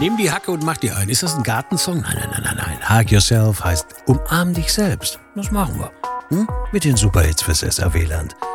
Nimm die Hacke und mach die ein. Ist das ein Gartensong? Nein. Hug Yourself heißt umarm dich selbst. Das machen wir. Mit den Superhits fürs SAW-Land.